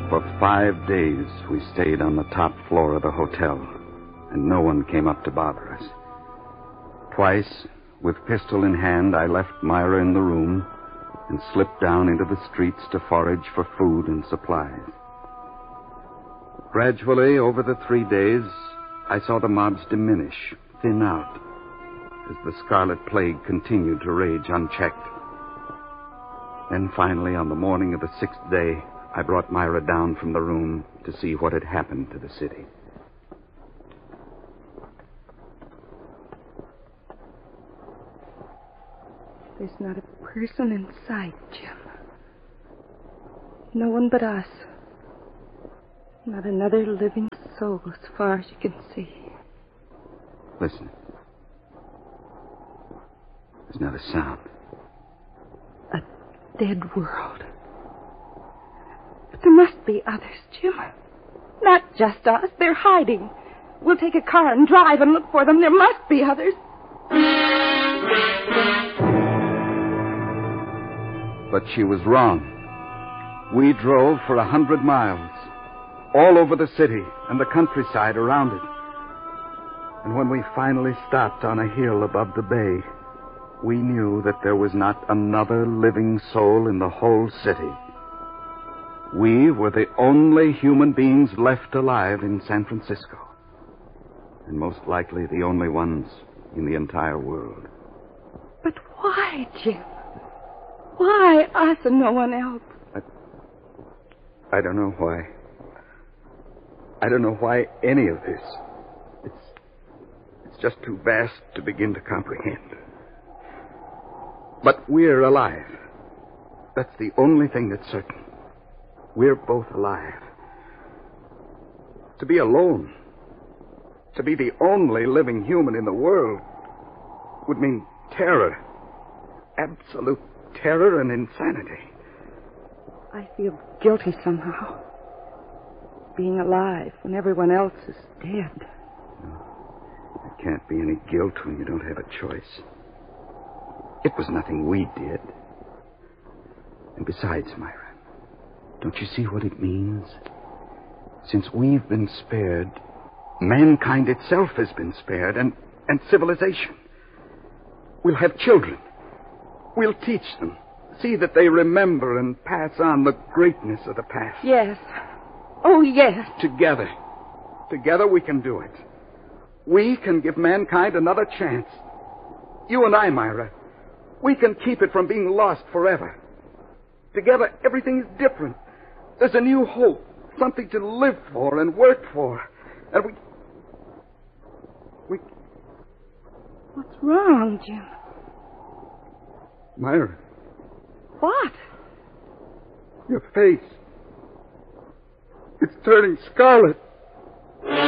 For 5 days, we stayed on the top floor of the hotel, and no one came up to bother us. Twice, with pistol in hand, I left Myra in the room and slipped down into the streets to forage for food and supplies. Gradually, over the 3 days, I saw the mobs diminish, thin out, as the Scarlet Plague continued to rage unchecked. Then finally, on the morning of the 6th day, I brought Myra down from the room to see what had happened to the city. There's not a person in sight, Jim. No one but us. Not another living soul as far as you can see. Listen. There's not a sound. A dead world. But there must be others, Jim. Not just us. They're hiding. We'll take a car and drive and look for them. There must be others. But she was wrong. We drove for 100 miles, all over the city and the countryside around it. And when we finally stopped on a hill above the bay, we knew that there was not another living soul in the whole city. We were the only human beings left alive in San Francisco, and most likely the only ones in the entire world. But why, Jim? Why us and no one else? I don't know why. I don't know why any of this. It's just too vast to begin to comprehend. But we're alive. That's the only thing that's certain. We're both alive. To be alone, to be the only living human in the world, would mean terror. Absolute terror and insanity. I feel guilty somehow. Being alive when everyone else is dead. There can't be any guilt when you don't have a choice. It was nothing we did. And besides, Myra, don't you see what it means? Since we've been spared, mankind itself has been spared, and civilization. We'll have children. We'll teach them. See that they remember and pass on the greatness of the past. Yes. Oh, yes. Together. Together we can do it. We can give mankind another chance. You and I, Myra. We can keep it from being lost forever. Together, everything is different. There's a new hope, something to live for and work for. And we... What's wrong, Jim? Myra. What? Your face. It's turning scarlet.